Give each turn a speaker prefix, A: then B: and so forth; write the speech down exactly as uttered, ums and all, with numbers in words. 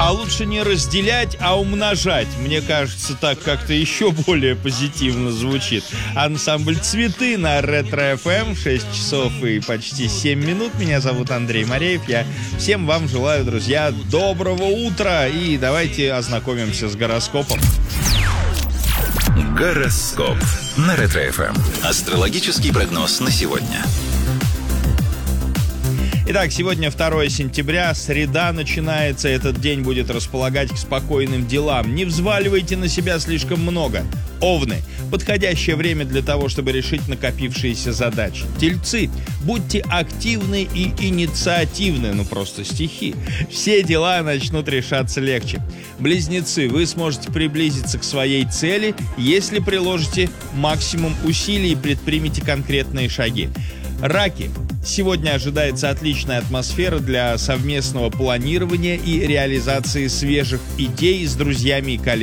A: А лучше не разделять, а умножать. Мне кажется, так как-то еще более позитивно звучит. Ансамбль «Цветы» на Ретро-эф эм. шесть часов и почти семь минут. Меня зовут Андрей Мореев. Я всем вам желаю, друзья, доброго утра. И давайте ознакомимся с гороскопом.
B: Гороскоп на Ретро-эф эм. Астрологический прогноз на сегодня.
A: Итак, сегодня второе сентября, среда начинается, этот день будет располагать к спокойным делам. Не взваливайте на себя слишком много. Овны. Подходящее время для того, чтобы решить накопившиеся задачи. Тельцы. Будьте активны и инициативны, ну просто стихи. Все дела начнут решаться легче. Близнецы. Вы сможете приблизиться к своей цели, если приложите максимум усилий и предпримете конкретные шаги. Раки. Сегодня ожидается отличная атмосфера для совместного планирования и реализации свежих идей с друзьями и коллегами.